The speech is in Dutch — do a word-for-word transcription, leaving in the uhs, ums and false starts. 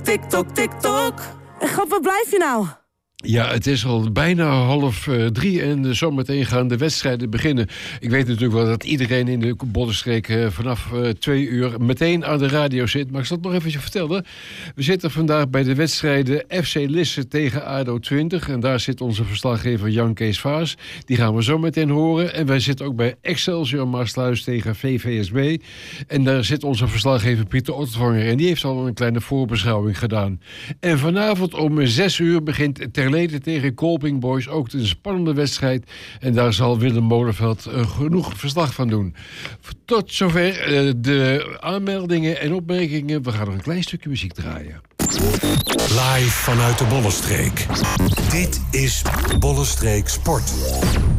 tiktok, tiktok. En grap, waar blijf je nou? Ja, het is al bijna half uh, drie en uh, zometeen gaan de wedstrijden beginnen. Ik weet natuurlijk wel dat iedereen in de Bollenstreek uh, vanaf uh, twee uur meteen aan de radio zit. Maar ik zal het nog even vertellen. We zitten vandaag bij de wedstrijden F C Lisse tegen A D O twintig. En daar zit onze verslaggever Jan Kees Vaas. Die gaan we zo meteen horen. En wij zitten ook bij Excelsior Maasluis tegen V V S B. En daar zit onze verslaggever Pieter Ottvanger. En die heeft al een kleine voorbeschouwing gedaan. En vanavond om zes uur begint Terlede tegen Kolping Boys ook een spannende wedstrijd. En daar zal Willem Molenveld uh, genoeg verslag van doen. Tot zover uh, de aanmeldingen en opmerkingen. We gaan nog een klein stukje muziek draaien. Live vanuit de Bollenstreek. Dit is Bollenstreek Sport.